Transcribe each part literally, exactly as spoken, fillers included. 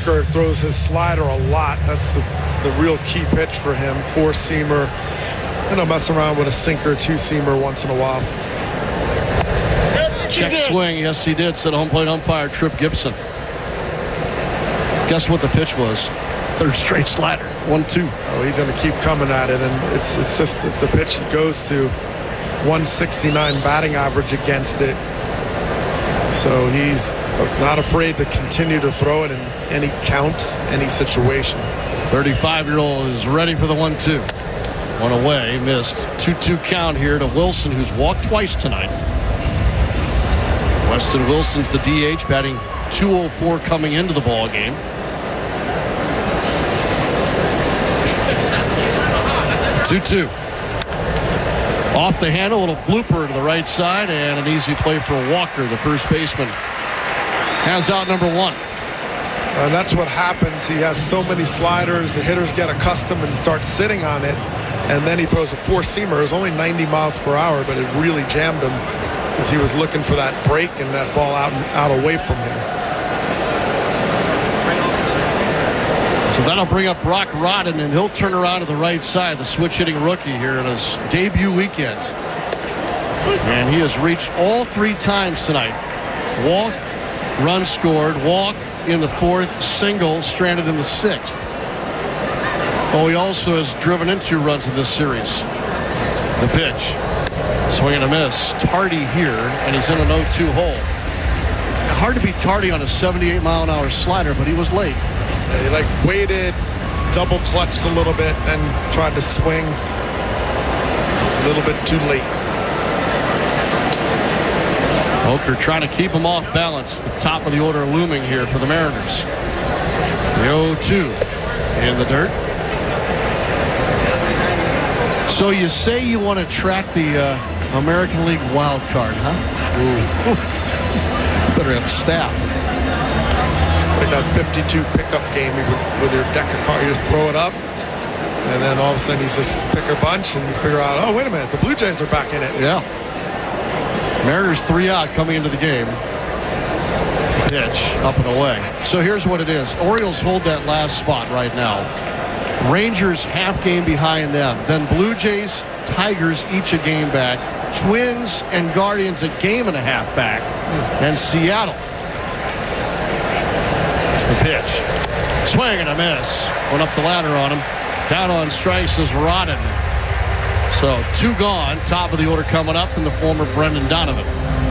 Hooker throws his slider a lot. That's the, the real key pitch for him. Four-seamer. You know, mess around with a sinker, two-seamer once in a while. Check swing. Yes, he did, said home plate umpire Trip Gibson. Guess what the pitch was? Third straight slider. One, two. Oh, he's going to keep coming at it, and it's it's just the, the pitch he goes to. one sixty-nine batting average against it. So he's not afraid to continue to throw it in any count, any situation. thirty-five-year-old is ready for the one two. One away, missed. two two count here to Wilson, who's walked twice tonight. Weston Wilson's the D H, batting two oh four coming into the ball game. two two. Off the handle, a little blooper to the right side, and an easy play for Walker, the first baseman. Has out number one. And that's what happens. He has so many sliders, the hitters get accustomed and start sitting on it, and then he throws a four-seamer. It was only ninety miles per hour, but it really jammed him because he was looking for that break and that ball out and out away from him. So that'll bring up Brock Rodden, and he'll turn around to the right side, the switch-hitting rookie here in his debut weekend. And he has reached all three times tonight. Walk, run scored, walk in the fourth, single, stranded in the sixth. Oh, he also has driven in two runs in this series. The pitch. Swing and a miss. Tardy here, and he's in an oh two hole. Hard to be tardy on a seventy-eight mile an hour slider, but he was late. He like waited, double clutched a little bit, and tried to swing a little bit too late. Hooker trying to keep him off balance. The top of the order looming here for the Mariners. The oh two in the dirt. So you say you want to track the uh, American League wild card, huh? Ooh. Ooh. Better have staff. It's like that fifty-two pickup game with your deck of cards. You just throw it up, and then all of a sudden you just pick a bunch and you figure out, oh, wait a minute, the Blue Jays are back in it. Yeah. Mariners three out coming into the game. Pitch up and away. So here's what it is. Orioles hold that last spot right now. Rangers half game behind them. Then Blue Jays, Tigers each a game back. Twins and Guardians a game and a half back. And Seattle. The pitch. Swing and a miss. Went up the ladder on him. Down on strikes is Rodden. So two gone. Top of the order coming up in the former Brendan Donovan.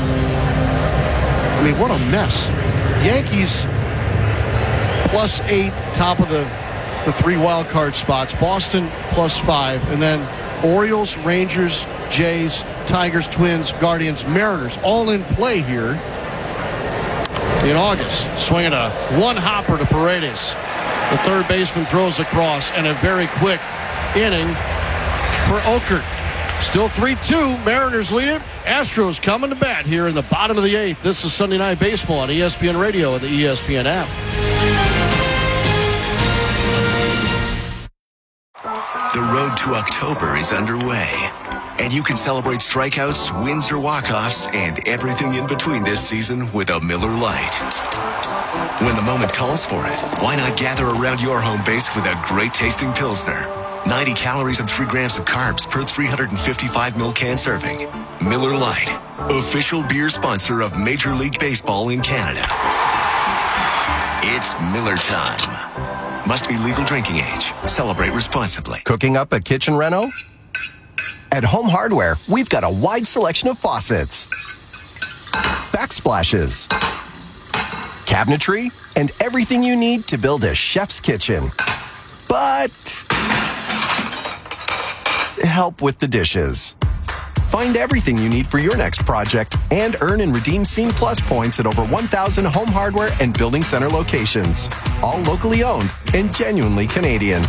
I mean, what a mess. Yankees plus eight, top of the, the three wild card spots. Boston plus five. And then Orioles, Rangers, Jays, Tigers, Twins, Guardians, Mariners all in play here in August. Swinging a one-hopper to Paredes. The third baseman throws across, and a very quick inning for Okert. Still three two. Mariners lead it. Astros coming to bat here in the bottom of the eighth. This is Sunday Night Baseball on E S P N Radio and the E S P N app. The road to October is underway, and you can celebrate strikeouts, wins, or walk-offs, and everything in between this season with a Miller Lite. When the moment calls for it, why not gather around your home base with a great-tasting Pilsner? ninety calories and three grams of carbs per three hundred fifty-five milliliter can serving. Miller Lite, official beer sponsor of Major League Baseball in Canada. It's Miller time. Must be legal drinking age. Celebrate responsibly. Cooking up a kitchen reno? At Home Hardware, we've got a wide selection of faucets, backsplashes, cabinetry, and everything you need to build a chef's kitchen. But help with the dishes. Find everything you need for your next project and earn and redeem Scene Plus points at over one thousand Home Hardware and Building Center locations. All locally owned and genuinely Canadian.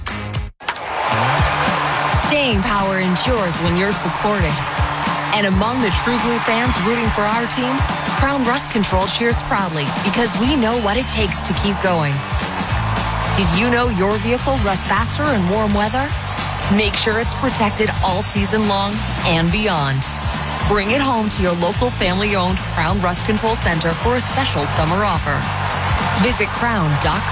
Staying power ensures when you're supported. And among the True Blue fans rooting for our team, Crown Rust Control cheers proudly because we know what it takes to keep going. Did you know your vehicle rusts faster in warm weather? Make sure it's protected all season long and beyond. Bring it home to your local family-owned Crown Rust Control Center for a special summer offer. Visit crown dot com.